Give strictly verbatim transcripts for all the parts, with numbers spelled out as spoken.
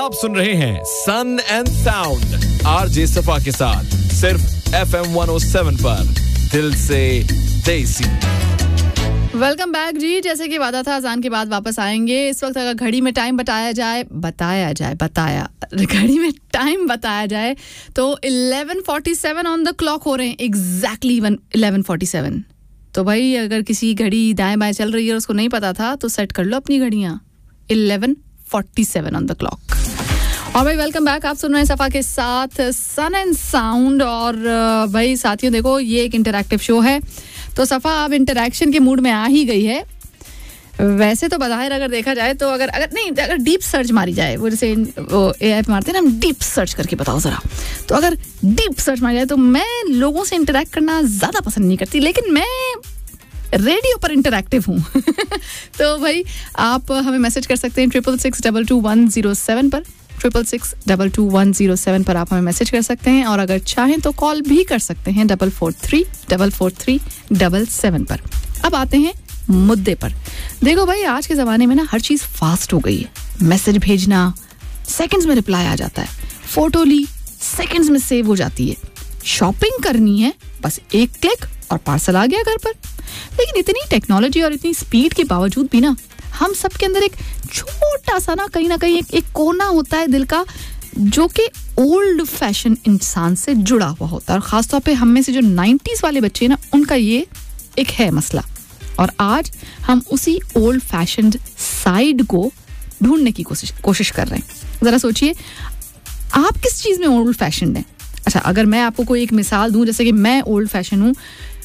आप सुन रहे हैं सन एंड साउंड आरजे सफा के साथ सिर्फ F M one O seven पर दिल से देसी। वेलकम बैक जी। जैसे कि वादा था अजान के बाद वापस आएंगे। इस वक्त अगर घड़ी में टाइम बताया जाए बताया जाए बताया घड़ी में टाइम बताया जाए तो eleven forty seven on the clock हो रहे हैं। Exactly eleven forty seven. तो भाई अगर किसी घड़ी दाएं बाएं चल रही है और उसको नहीं पता था तो सेट कर लो अपनी घड़ियां। Eleven forty seven on the clock. और भाई वेलकम बैक। आप सुन रहे हैं सफा के साथ सन एंड साउंड। और भाई साथियों देखो ये एक इंटरैक्टिव शो है तो सफा अब इंटरैक्शन के मूड में आ ही गई है। वैसे तो बाहर अगर देखा जाए तो अगर अगर नहीं अगर डीप सर्च मारी जाए वो जैसे वो एआई पे मारते हैं ना हम डीप सर्च करके बताओ जरा। तो अगर डीप सर्च मारी जाए तो मैं लोगों से इंटरैक्ट करना ज़्यादा पसंद नहीं करती लेकिन मैं रेडियो पर इंटरैक्टिव हूँ। तो भाई आप हमें मैसेज कर सकते हैं triple six double two one zero seven पर triple six double two one zero seven पर आप हमें मैसेज कर सकते हैं और अगर चाहें तो कॉल भी कर सकते हैं double four three double four three double seven पर। अब आते हैं मुद्दे पर। देखो भाई आज के ज़माने में ना हर चीज़ फास्ट हो गई है। मैसेज भेजना सेकंड्स में रिप्लाई आ जाता है, फोटो ली सेकंड्स में सेव हो जाती है, शॉपिंग करनी है बस एक क्लिक और पार्सल आ गया घर पर। लेकिन इतनी टेक्नोलॉजी और इतनी स्पीड के बावजूद भी ना हम सब के अंदर एक छोटा सा ना कहीं ना कहीं एक, एक कोना होता है दिल का जो कि ओल्ड फैशन इंसान से जुड़ा हुआ होता है। और ख़ासतौर पे हम में से जो नाइन्टीज़ वाले बच्चे हैं ना उनका ये एक है मसला। और आज हम उसी ओल्ड फैशन साइड को ढूंढने की कोशिश कोशिश कर रहे हैं। ज़रा सोचिए आप किस चीज़ में ओल्ड फैशन है। अच्छा अगर मैं आपको कोई एक मिसाल दूं जैसे कि मैं ओल्ड फैशन हूँ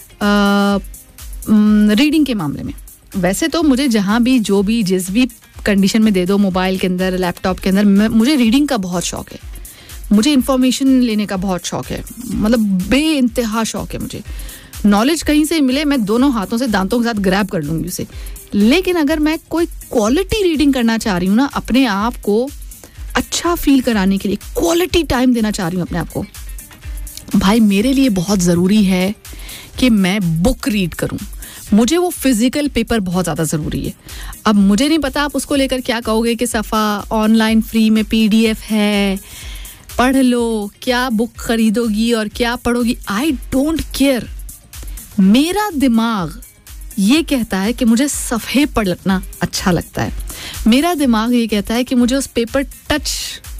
रीडिंग के मामले में। वैसे तो मुझे जहाँ भी जो भी जिस भी कंडीशन में दे दो मोबाइल के अंदर लैपटॉप के अंदर मुझे रीडिंग का बहुत शौक है। मुझे इन्फॉर्मेशन लेने का बहुत शौक है, मतलब बे इंतहा शौक है। मुझे नॉलेज कहीं से मिले मैं दोनों हाथों से दांतों के साथ ग्रैब कर लूँगी उसे। लेकिन अगर मैं कोई क्वालिटी रीडिंग करना चाह रही हूँ ना अपने आप को अच्छा फील कराने के लिए क्वालिटी टाइम देना चाह रही हूँ अपने आप को, भाई मेरे लिए बहुत ज़रूरी है कि मैं बुक रीड करूँ। मुझे वो फिजिकल पेपर बहुत ज़्यादा ज़रूरी है। अब मुझे नहीं पता आप उसको लेकर क्या कहोगे कि सफ़ा ऑनलाइन फ्री में पीडीएफ है पढ़ लो, क्या बुक खरीदोगी और क्या पढ़ोगी। I don't care. मेरा दिमाग ये कहता है कि मुझे सफ़े पढ़ना अच्छा लगता है। मेरा दिमाग ये कहता है कि मुझे उस पेपर टच